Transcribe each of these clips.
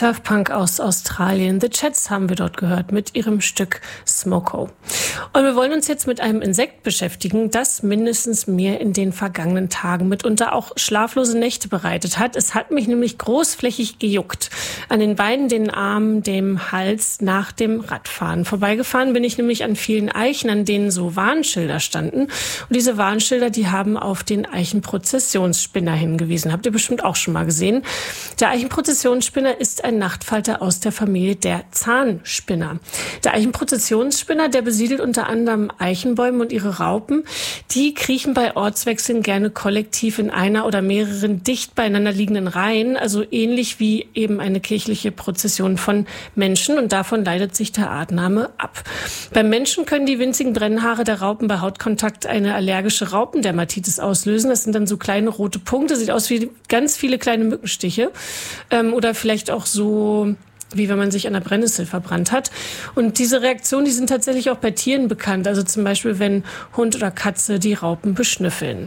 Surfpunk aus Australien. The Chats haben wir dort gehört mit ihrem Stück Smoko. Und wir wollen uns jetzt mit einem Insekt beschäftigen, das mindestens mir in den vergangenen Tagen mitunter auch schlaflose Nächte bereitet hat. Es hat mich nämlich großflächig gejuckt. An den Beinen, den Armen, dem Hals nach dem Radfahren. Vorbeigefahren bin ich nämlich an vielen Eichen, an denen so Warnschilder standen. Und diese Warnschilder, die haben auf den Eichenprozessionsspinner hingewiesen. Habt ihr bestimmt auch schon mal gesehen. Der Eichenprozessionsspinner ist ein Nachtfalter aus der Familie der Zahnspinner. Der Eichenprozessionsspinner, der besiedelt unter anderem Eichenbäume und ihre Raupen. Die kriechen bei Ortswechseln gerne kollektiv in einer oder mehreren dicht beieinander liegenden Reihen, also ähnlich wie eben eine kirchliche Prozession von Menschen, und davon leitet sich der Artname ab. Beim Menschen können die winzigen Brennhaare der Raupen bei Hautkontakt eine allergische Raupendermatitis auslösen. Das sind dann so kleine rote Punkte, sieht aus wie ganz viele kleine Mückenstiche. Oder vielleicht auch so, wie wenn man sich an der Brennnessel verbrannt hat. Und diese Reaktionen, die sind tatsächlich auch bei Tieren bekannt. Also zum Beispiel, wenn Hund oder Katze die Raupen beschnüffeln.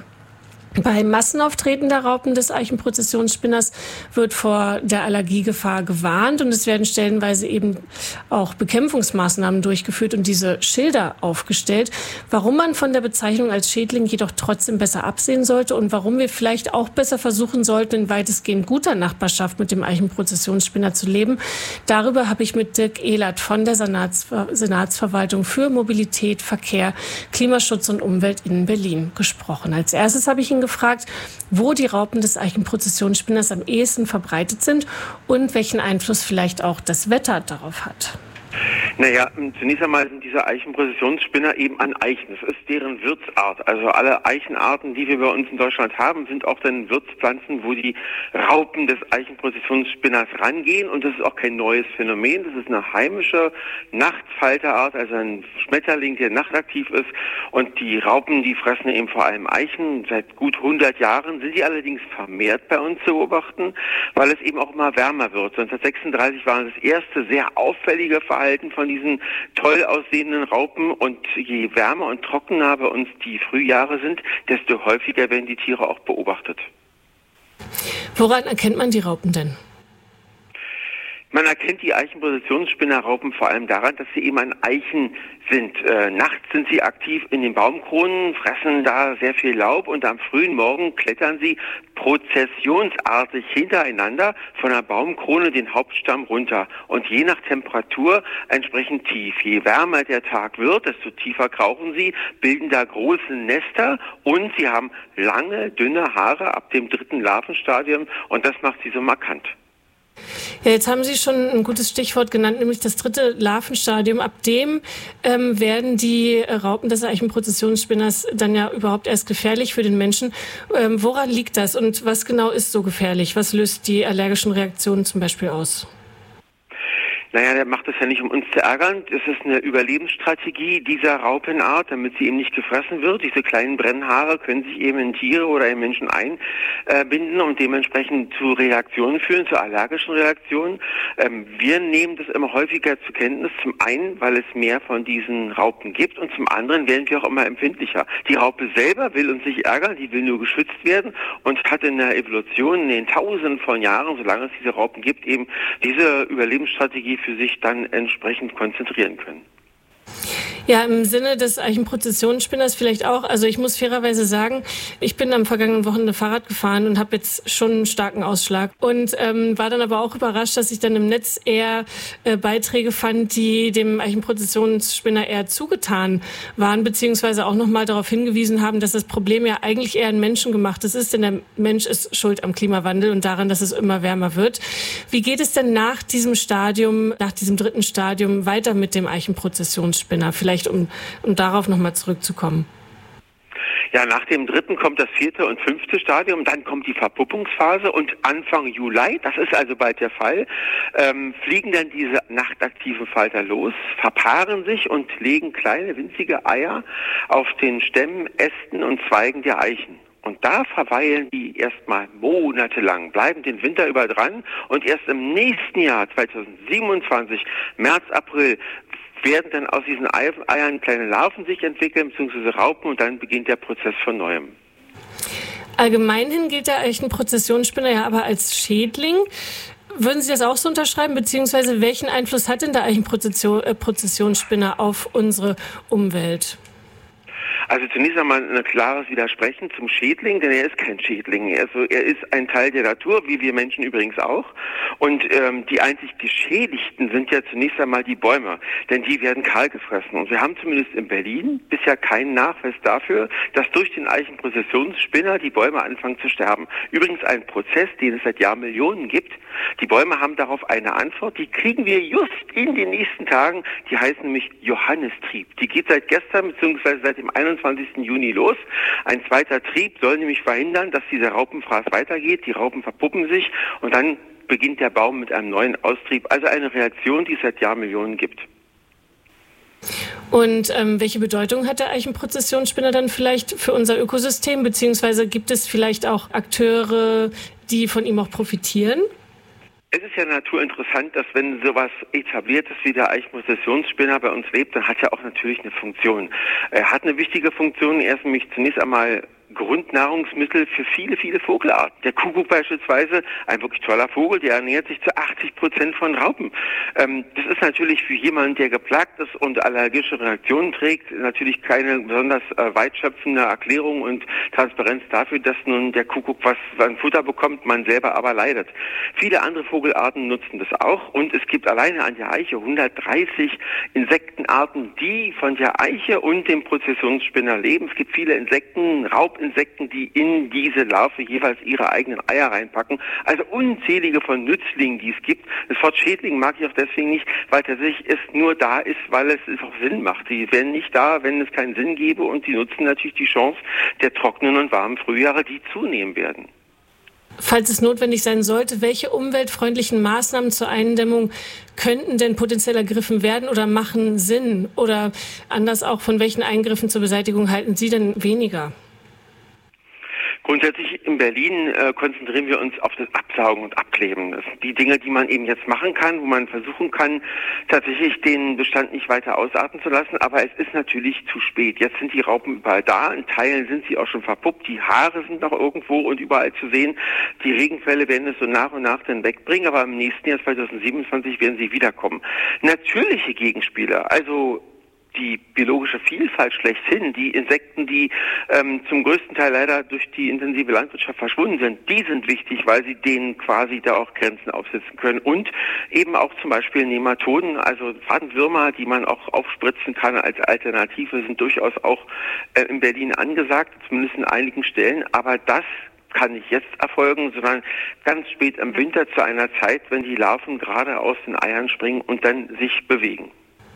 Bei Massenauftreten der Raupen des Eichenprozessionsspinners wird vor der Allergiegefahr gewarnt, und es werden stellenweise eben auch Bekämpfungsmaßnahmen durchgeführt und diese Schilder aufgestellt. Warum man von der Bezeichnung als Schädling jedoch trotzdem besser absehen sollte und warum wir vielleicht auch besser versuchen sollten, in weitestgehend guter Nachbarschaft mit dem Eichenprozessionsspinner zu leben, darüber habe ich mit Dirk Ehlert von der Senatsverwaltung für Mobilität, Verkehr, Klimaschutz und Umwelt in Berlin gesprochen. Als erstes habe ich ihn gefragt, wo die Raupen des Eichenprozessionsspinners am ehesten verbreitet sind und welchen Einfluss vielleicht auch das Wetter darauf hat. Naja, zunächst einmal sind diese Eichenprozessionsspinner eben an Eichen. Das ist deren Wirtsart. Also alle Eichenarten, die wir bei uns in Deutschland haben, sind auch dann Wirtspflanzen, wo die Raupen des Eichenprozessionsspinners rangehen. Und das ist auch kein neues Phänomen. Das ist eine heimische Nachtfalterart, also ein Schmetterling, der nachtaktiv ist. Und die Raupen, die fressen eben vor allem Eichen. Seit gut 100 Jahren sind die allerdings vermehrt bei uns zu beobachten, weil es eben auch immer wärmer wird. 1936 war das erste sehr auffällige Verhalten von diesen toll aussehenden Raupen, und je wärmer und trockener bei uns die Frühjahre sind, desto häufiger werden die Tiere auch beobachtet. Woran erkennt man die Raupen denn? Man erkennt die Eichenprozessionsspinnerraupen vor allem daran, dass sie eben an Eichen sind. Nachts sind sie aktiv in den Baumkronen, fressen da sehr viel Laub, und am frühen Morgen klettern sie prozessionsartig hintereinander von der Baumkrone den Hauptstamm runter. Und je nach Temperatur entsprechend tief. Je wärmer der Tag wird, desto tiefer krauchen sie, bilden da große Nester, und sie haben lange, dünne Haare ab dem 3. Larvenstadium, und das macht sie so markant. Ja, jetzt haben Sie schon ein gutes Stichwort genannt, nämlich das 3. Larvenstadium. Ab dem werden die Raupen des Eichenprozessionsspinners dann ja überhaupt erst gefährlich für den Menschen. Woran liegt das und was genau ist so gefährlich? Was löst die allergischen Reaktionen zum Beispiel aus? Naja, der macht das ja nicht, um uns zu ärgern. Das ist eine Überlebensstrategie dieser Raupenart, damit sie eben nicht gefressen wird. Diese kleinen Brennhaare können sich eben in Tiere oder in Menschen einbinden und dementsprechend zu Reaktionen führen, zu allergischen Reaktionen. Wir nehmen das immer häufiger zur Kenntnis. Zum einen, weil es mehr von diesen Raupen gibt, und zum anderen werden wir auch immer empfindlicher. Die Raupe selber will uns nicht ärgern, die will nur geschützt werden und hat in der Evolution in den Tausenden von Jahren, solange es diese Raupen gibt, eben diese Überlebensstrategie für sich dann entsprechend konzentrieren können. Ja, im Sinne des Eichenprozessionsspinners vielleicht auch. Also ich muss fairerweise sagen, ich bin am vergangenen Wochenende Fahrrad gefahren und habe jetzt schon einen starken Ausschlag. Und war dann aber auch überrascht, dass ich dann im Netz eher Beiträge fand, die dem Eichenprozessionsspinner eher zugetan waren, beziehungsweise auch nochmal darauf hingewiesen haben, dass das Problem ja eigentlich eher ein menschengemachtes ist, denn der Mensch ist schuld am Klimawandel und daran, dass es immer wärmer wird. Wie geht es denn nach diesem Stadium, nach diesem 3. Stadium weiter mit dem Eichenprozessionsspinner? Vielleicht um darauf nochmal zurückzukommen. Ja, nach dem 3. kommt das 4. und 5. Stadium, dann kommt die Verpuppungsphase, und Anfang Juli, das ist also bald der Fall, fliegen dann diese nachtaktiven Falter los, verpaaren sich und legen kleine winzige Eier auf den Stämmen, Ästen und Zweigen der Eichen. Und da verweilen die erstmal monatelang, bleiben den Winter über dran, und erst im nächsten Jahr, 2027, März, April, werden dann aus diesen Eiern kleine Larven sich entwickeln, beziehungsweise Raupen, und dann beginnt der Prozess von Neuem. Allgemeinhin gilt der Eichenprozessionsspinner ja aber als Schädling. Würden Sie das auch so unterschreiben, beziehungsweise welchen Einfluss hat denn der Eichenprozessionsspinner auf unsere Umwelt? Also zunächst einmal ein klares Widersprechen zum Schädling, denn er ist kein Schädling. Also er ist ein Teil der Natur, wie wir Menschen übrigens auch. Und die einzig Geschädigten sind ja zunächst einmal die Bäume, denn die werden kahl gefressen. Und wir haben zumindest in Berlin bisher keinen Nachweis dafür, dass durch den Eichenprozessionsspinner die Bäume anfangen zu sterben. Übrigens ein Prozess, den es seit Jahrmillionen gibt. Die Bäume haben darauf eine Antwort, die kriegen wir just in den nächsten Tagen. Die heißt nämlich Johannistrieb. Die geht seit gestern bzw. seit dem 21. Juni los. Ein zweiter Trieb soll nämlich verhindern, dass dieser Raupenfraß weitergeht. Die Raupen verpuppen sich und dann beginnt der Baum mit einem neuen Austrieb. Also eine Reaktion, die es seit Jahrmillionen gibt. Und welche Bedeutung hat der Eichenprozessionsspinner dann vielleicht für unser Ökosystem? Beziehungsweise gibt es vielleicht auch Akteure, die von ihm auch profitieren? Es ist ja naturinteressant, dass wenn sowas etabliert ist wie der Eichenprozessionsspinner bei uns lebt, dann hat er auch natürlich eine Funktion. Er hat eine wichtige Funktion. Er ist nämlich zunächst einmal Grundnahrungsmittel für viele, viele Vogelarten. Der Kuckuck beispielsweise, ein wirklich toller Vogel, der ernährt sich zu 80% von Raupen. Das ist natürlich für jemanden, der geplagt ist und allergische Reaktionen trägt, natürlich keine besonders weitschöpfende Erklärung und Transparenz dafür, dass nun der Kuckuck was an Futter bekommt, man selber aber leidet. Viele andere Vogelarten nutzen das auch und es gibt alleine an der Eiche 130 Insektenarten, die von der Eiche und dem Prozessionsspinner leben. Es gibt viele Insekten, Raubinsekten, die in diese Larve jeweils ihre eigenen Eier reinpacken. Also unzählige von Nützlingen, die es gibt. Das Wort Schädling mag ich auch deswegen nicht, weil tatsächlich es nur da ist, weil es auch Sinn macht. Die wären nicht da, wenn es keinen Sinn gäbe und die nutzen natürlich die Chance der trockenen und warmen Frühjahre, die zunehmen werden. Falls es notwendig sein sollte, welche umweltfreundlichen Maßnahmen zur Eindämmung könnten denn potenziell ergriffen werden oder machen Sinn? Oder anders auch, von welchen Eingriffen zur Beseitigung halten Sie denn weniger? Grundsätzlich in Berlin konzentrieren wir uns auf das Absaugen und Abkleben. Das sind die Dinge, die man eben jetzt machen kann, wo man versuchen kann, tatsächlich den Bestand nicht weiter ausarten zu lassen. Aber es ist natürlich zu spät. Jetzt sind die Raupen überall da. In Teilen sind sie auch schon verpuppt. Die Haare sind noch irgendwo und überall zu sehen. Die Regenfälle werden es so nach und nach dann wegbringen. Aber im nächsten Jahr 2027 werden sie wiederkommen. Natürliche Gegenspieler, also die biologische Vielfalt schlechthin, die Insekten, die zum größten Teil leider durch die intensive Landwirtschaft verschwunden sind, die sind wichtig, weil sie denen quasi da auch Grenzen aufsetzen können. Und eben auch zum Beispiel Nematoden, also Fadenwürmer, die man auch aufspritzen kann als Alternative, sind durchaus auch in Berlin angesagt, zumindest in einigen Stellen. Aber das kann nicht jetzt erfolgen, sondern ganz spät im Winter zu einer Zeit, wenn die Larven gerade aus den Eiern springen und dann sich bewegen.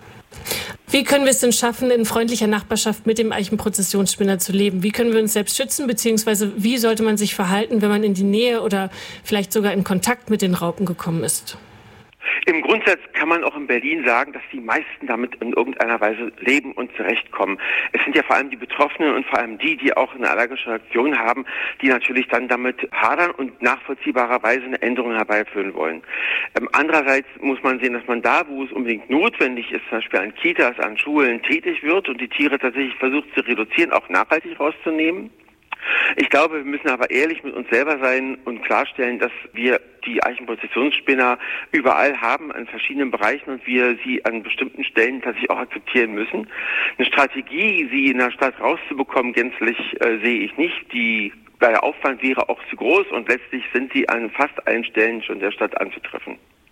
Wie können wir es denn schaffen, in freundlicher Nachbarschaft mit dem Eichenprozessionsspinner zu leben? Wie können wir uns selbst schützen, beziehungsweise wie sollte man sich verhalten, wenn man in die Nähe oder vielleicht sogar in Kontakt mit den Raupen gekommen ist? Im Grundsatz kann man auch in Berlin sagen, dass die meisten damit in irgendeiner Weise leben und zurechtkommen. Es sind ja vor allem die Betroffenen und vor allem die auch eine allergische Reaktion haben, die natürlich dann damit hadern und nachvollziehbarerweise eine Änderung herbeiführen wollen. Andererseits muss man sehen, dass man da, wo es unbedingt notwendig ist, zum Beispiel an Kitas, an Schulen tätig wird und die Tiere tatsächlich versucht zu reduzieren, auch nachhaltig rauszunehmen. Ich glaube, wir müssen aber ehrlich mit uns selber sein und klarstellen, dass wir die Eichenprozessionsspinner überall haben, an verschiedenen Bereichen und wir sie an bestimmten Stellen tatsächlich auch akzeptieren müssen. Eine Strategie, sie in der Stadt rauszubekommen, gänzlich sehe ich nicht. Der Aufwand wäre auch zu groß und letztlich sind sie an fast allen Stellen schon der Stadt anzutreffen.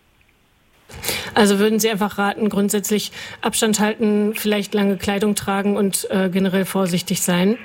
Also würden Sie einfach raten, grundsätzlich Abstand halten, vielleicht lange Kleidung tragen und generell vorsichtig sein?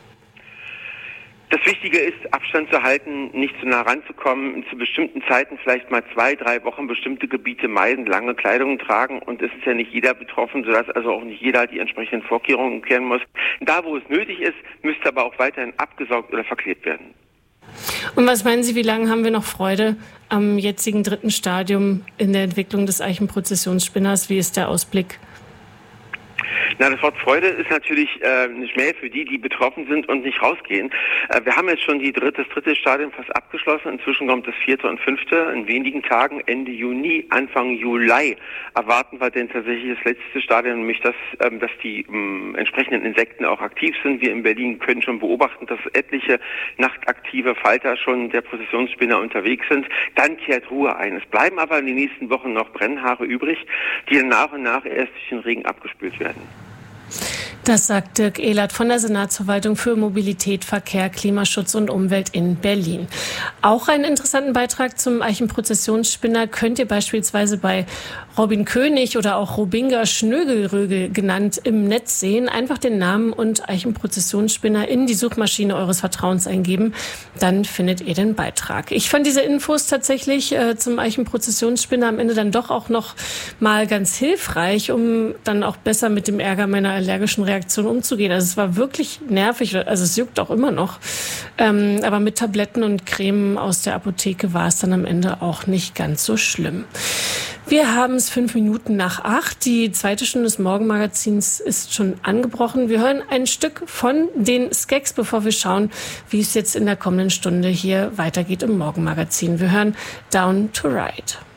Das Wichtige ist, Abstand zu halten, nicht zu nah ranzukommen, zu bestimmten Zeiten vielleicht mal 2-3 Wochen bestimmte Gebiete meiden, lange Kleidung tragen und es ist ja nicht jeder betroffen, sodass also auch nicht jeder die entsprechenden Vorkehrungen kehren muss. Da, wo es nötig ist, müsste aber auch weiterhin abgesaugt oder verklebt werden. Und was meinen Sie, wie lange haben wir noch Freude am jetzigen 3. Stadium in der Entwicklung des Eichenprozessionsspinners? Wie ist der Ausblick? Na, das Wort Freude ist natürlich ein Schmäh für die betroffen sind und nicht rausgehen. Wir haben jetzt schon das dritte Stadium fast abgeschlossen. Inzwischen kommt das vierte und fünfte. In wenigen Tagen, Ende Juni, Anfang Juli, erwarten wir denn tatsächlich das letzte Stadium, nämlich dass die entsprechenden Insekten auch aktiv sind. Wir in Berlin können schon beobachten, dass etliche nachtaktive Falter schon der Prozessionsspinner unterwegs sind. Dann kehrt Ruhe ein. Es bleiben aber in den nächsten Wochen noch Brennhaare übrig, die dann nach und nach erst durch den Regen abgespült werden. Das sagt Dirk Ehlert von der Senatsverwaltung für Mobilität, Verkehr, Klimaschutz und Umwelt in Berlin. Auch einen interessanten Beitrag zum Eichenprozessionsspinner könnt ihr beispielsweise bei Robin König oder auch Robinga Schnögelrögel genannt im Netz sehen. Einfach den Namen und Eichenprozessionsspinner in die Suchmaschine eures Vertrauens eingeben. Dann findet ihr den Beitrag. Ich fand diese Infos tatsächlich zum Eichenprozessionsspinner am Ende dann doch auch noch mal ganz hilfreich, um dann auch besser mit dem Ärger meiner allergischen Reaktion umzugehen. Also es war wirklich nervig, also es juckt auch immer noch. Aber mit Tabletten und Creme aus der Apotheke war es dann am Ende auch nicht ganz so schlimm. Wir haben es 5 Minuten nach 8. Die zweite Stunde des Morgenmagazins ist schon angebrochen. Wir hören ein Stück von den Skeks, bevor wir schauen, wie es jetzt in der kommenden Stunde hier weitergeht im Morgenmagazin. Wir hören Down to Ride.